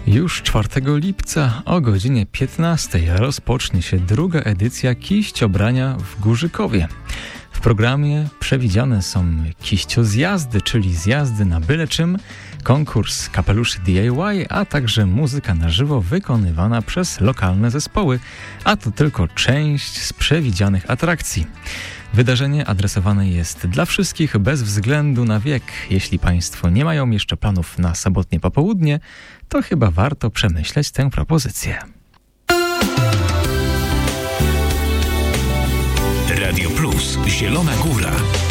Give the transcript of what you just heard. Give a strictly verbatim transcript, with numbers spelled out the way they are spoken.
Już czwartego lipca o godzinie piętnastej rozpocznie się druga edycja Kiściobrania w Górzykowie. W programie przewidziane są kiściozjazdy, czyli zjazdy na byle czym, konkurs kapeluszy D I Y, a także muzyka na żywo wykonywana przez lokalne zespoły, a to tylko część z przewidzianych atrakcji. Wydarzenie adresowane jest dla wszystkich bez względu na wiek. Jeśli Państwo nie mają jeszcze planów na sobotnie popołudnie, to chyba warto przemyśleć tę propozycję. Radio Plus, Zielona Góra.